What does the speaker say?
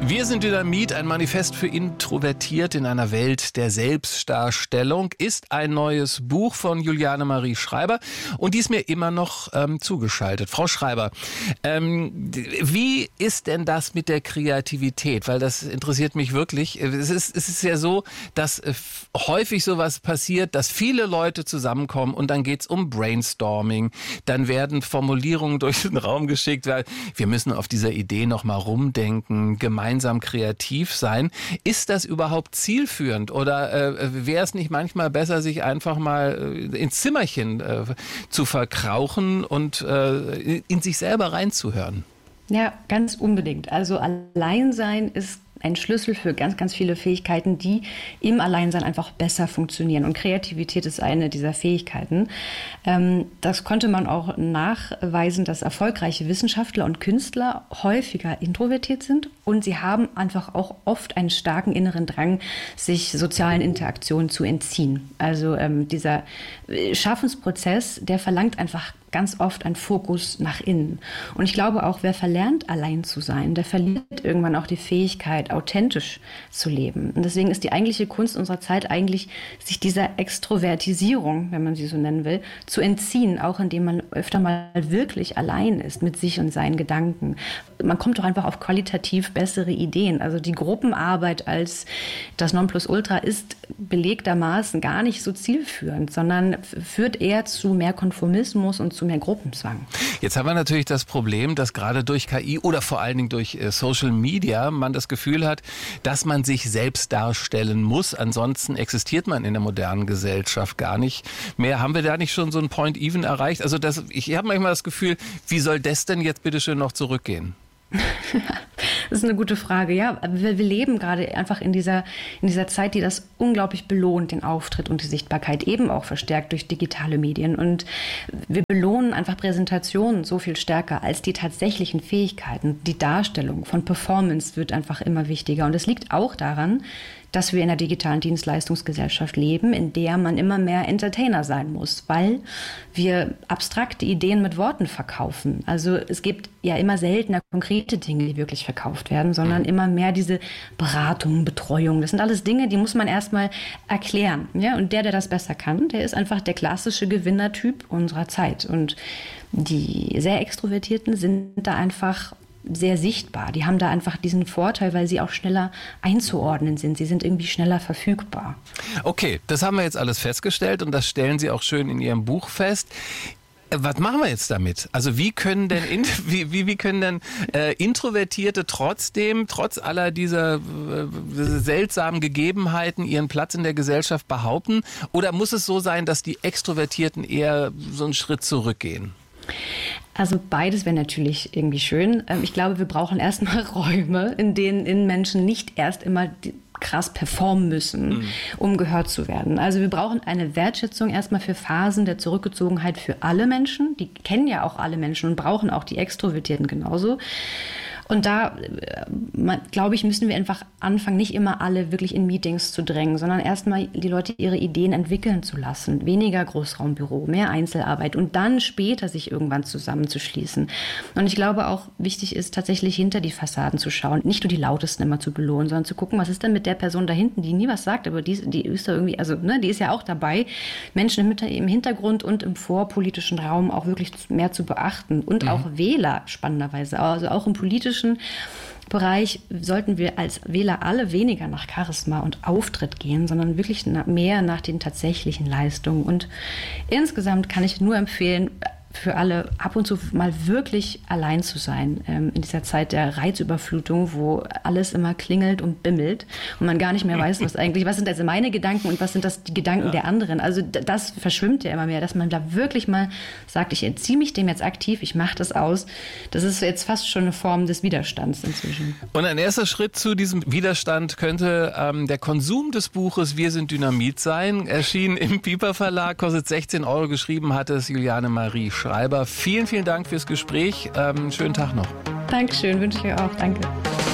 Wir sind Dynamit, ein Manifest für Introvertierte in einer Welt der Selbstdarstellung, ist ein neues Buch von Juliane Marie Schreiber und die ist mir immer noch zugeschaltet. Frau Schreiber, wie ist denn das mit der Kreativität? Weil das interessiert mich wirklich. Es ist ja so, dass häufig sowas passiert, dass viele Leute zusammenkommen und dann geht's um Brainstorming. Dann werden Formulierungen durch den Raum geschickt, weil wir müssen auf dieser Idee noch mal rumdenken, gemeinsam kreativ sein. Ist das überhaupt zielführend oder wäre es nicht manchmal besser, sich einfach mal ins Zimmerchen zu verkrauchen und in sich selber reinzuhören? Ja, ganz unbedingt. Also Alleinsein ist ein Schlüssel für ganz, ganz viele Fähigkeiten, die im Alleinsein einfach besser funktionieren. Und Kreativität ist eine dieser Fähigkeiten. Das konnte man auch nachweisen, dass erfolgreiche Wissenschaftler und Künstler häufiger introvertiert sind. Und sie haben einfach auch oft einen starken inneren Drang, sich sozialen Interaktionen zu entziehen. Also dieser Schaffensprozess, der verlangt einfach ganz oft einen Fokus nach innen. Und ich glaube auch, wer verlernt, allein zu sein, der verliert irgendwann auch die Fähigkeit, authentisch zu leben. Und deswegen ist die eigentliche Kunst unserer Zeit eigentlich, sich dieser Extrovertisierung, wenn man sie so nennen will, zu entziehen, auch indem man öfter mal wirklich allein ist mit sich und seinen Gedanken. Man kommt doch einfach auf qualitativ bessere Ideen. Also die Gruppenarbeit als das Nonplusultra ist belegtermaßen gar nicht so zielführend, sondern führt eher zu mehr Konformismus und zu mehr Gruppenzwang. Jetzt haben wir natürlich das Problem, dass gerade durch KI oder vor allen Dingen durch Social Media man das Gefühl hat, dass man sich selbst darstellen muss. Ansonsten existiert man in der modernen Gesellschaft gar nicht mehr. Haben wir da nicht schon so ein Point Even erreicht? Also ich habe manchmal das Gefühl, wie soll das denn jetzt bitte schön noch zurückgehen? Das ist eine gute Frage. Ja, wir leben gerade einfach in dieser Zeit, die das unglaublich belohnt, den Auftritt und die Sichtbarkeit, eben auch verstärkt durch digitale Medien. Und wir belohnen einfach Präsentationen so viel stärker als die tatsächlichen Fähigkeiten. Die Darstellung von Performance wird einfach immer wichtiger. Und es liegt auch daran, dass wir in einer digitalen Dienstleistungsgesellschaft leben, in der man immer mehr Entertainer sein muss, weil wir abstrakte Ideen mit Worten verkaufen. Also es gibt ja immer seltener konkrete Dinge, die wirklich verkauft werden, sondern immer mehr diese Beratung, Betreuung. Das sind alles Dinge, die muss man erstmal erklären. Ja? Und der das besser kann, der ist einfach der klassische Gewinnertyp unserer Zeit. Und die sehr Extrovertierten sind da einfach sehr sichtbar. Die haben da einfach diesen Vorteil, weil sie auch schneller einzuordnen sind. Sie sind irgendwie schneller verfügbar. Okay, das haben wir jetzt alles festgestellt und das stellen Sie auch schön in Ihrem Buch fest. Was machen wir jetzt damit? Also wie können denn Introvertierte trotzdem, trotz aller dieser seltsamen Gegebenheiten, ihren Platz in der Gesellschaft behaupten? Oder muss es so sein, dass die Extrovertierten eher so einen Schritt zurückgehen? Also beides wäre natürlich irgendwie schön. Ich glaube, wir brauchen erstmal Räume, in denen Menschen nicht erst immer krass performen müssen, um gehört zu werden. Also wir brauchen eine Wertschätzung erstmal für Phasen der Zurückgezogenheit für alle Menschen. Die kennen ja auch alle Menschen und brauchen auch die Extrovertierten genauso. Und da, glaube ich, müssen wir einfach anfangen, nicht immer alle wirklich in Meetings zu drängen, sondern erstmal die Leute ihre Ideen entwickeln zu lassen. Weniger Großraumbüro, mehr Einzelarbeit und dann später sich irgendwann zusammenzuschließen. Und ich glaube auch, wichtig ist tatsächlich hinter die Fassaden zu schauen, nicht nur die Lautesten immer zu belohnen, sondern zu gucken, was ist denn mit der Person da hinten, die nie was sagt, aber die ist da irgendwie, also die ist ja auch dabei, Menschen im Hintergrund und im vorpolitischen Raum auch wirklich mehr zu beachten und auch Wähler spannenderweise, also auch im politischen Bereich sollten wir als Wähler alle weniger nach Charisma und Auftritt gehen, sondern wirklich mehr nach den tatsächlichen Leistungen. Und insgesamt kann ich nur empfehlen, für alle ab und zu mal wirklich allein zu sein in dieser Zeit der Reizüberflutung, wo alles immer klingelt und bimmelt und man gar nicht mehr weiß, was sind also meine Gedanken und was sind das die Gedanken der anderen. Also das verschwimmt ja immer mehr, dass man da wirklich mal sagt, ich entziehe mich dem jetzt aktiv, ich mache das aus. Das ist jetzt fast schon eine Form des Widerstands inzwischen. Und ein erster Schritt zu diesem Widerstand könnte der Konsum des Buches Wir sind Dynamit sein. Erschienen im Piper Verlag, kostet 16 €, geschrieben hat es Juliane Marie Schreiber. Vielen, vielen Dank fürs Gespräch. Schönen Tag noch. Dankeschön, wünsche ich euch auch. Danke.